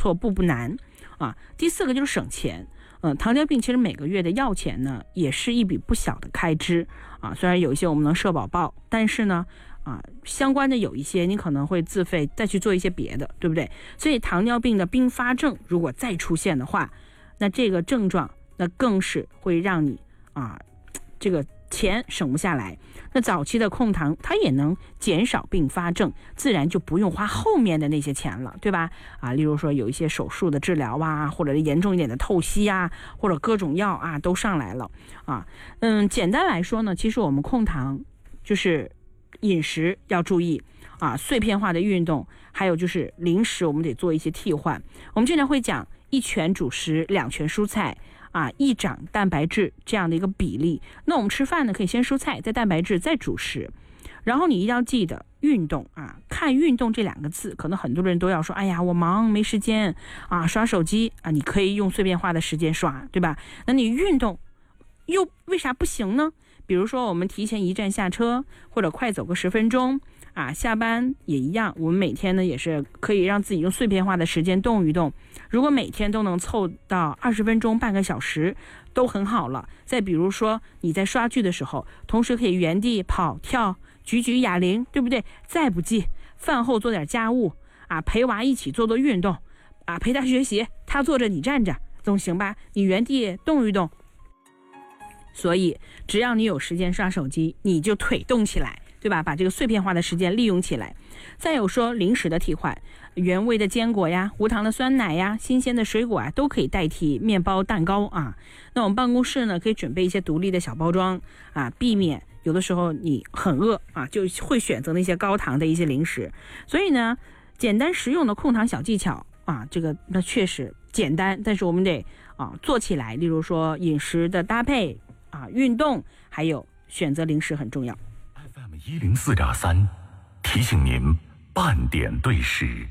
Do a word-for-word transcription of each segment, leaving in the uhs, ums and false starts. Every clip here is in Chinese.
错步步难啊。第四个就是省钱。嗯，糖尿病其实每个月的药钱呢，也是一笔不小的开支啊。虽然有一些我们能社保报，但是呢，啊，相关的有一些你可能会自费再去做一些别的，对不对？所以糖尿病的并发症如果再出现的话，那这个症状那更是会让你啊，这个钱省不下来。那早期的控糖它也能减少并发症，自然就不用花后面的那些钱了，对吧？啊，例如说有一些手术的治疗啊，或者严重一点的透析啊，或者各种药啊都上来了啊。嗯，简单来说呢，其实我们控糖就是饮食要注意啊，碎片化的运动，还有就是零食我们得做一些替换。我们经常会讲一拳主食，两拳蔬菜。啊，一掌蛋白质这样的一个比例。那我们吃饭呢，可以先蔬菜，再蛋白质，再主食。然后你一定要记得运动啊，看运动这两个字，可能很多人都要说，哎呀，我忙没时间啊，刷手机啊，你可以用碎片化的时间刷，对吧？那你运动又为啥不行呢？比如说我们提前一站下车，或者快走个十分钟啊，下班也一样，我们每天呢也是可以让自己用碎片化的时间动一动。如果每天都能凑到二十分钟、半个小时，都很好了。再比如说你在刷剧的时候，同时可以原地跑跳、举举哑铃，对不对？再不济，饭后做点家务啊，陪娃一起做做运动啊，陪他学习，他坐着你站着，总行吧？你原地动一动。所以只要你有时间刷手机，你就腿动起来，对吧？把这个碎片化的时间利用起来。再有说零食的替换，原味的坚果呀，无糖的酸奶呀，新鲜的水果啊，都可以代替面包蛋糕啊。那我们办公室呢，可以准备一些独立的小包装啊，避免有的时候你很饿啊，就会选择那些高糖的一些零食。所以呢，简单实用的控糖小技巧啊，这个那确实简单，但是我们得啊做起来。例如说饮食的搭配啊，运动，还有选择零食很重要。 F M 一零四点三提醒您半点对时。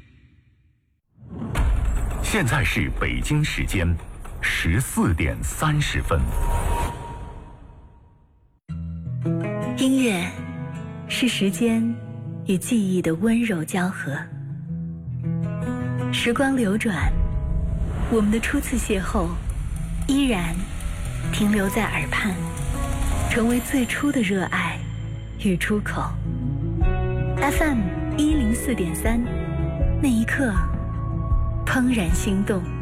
现在是北京时间十四点三十分。 音乐是时间与记忆的温柔交合。时光流转，我们的初次邂逅依然停留在耳畔，成为最初的热爱与出口。 F M 一零四点三，那一刻怦然心动。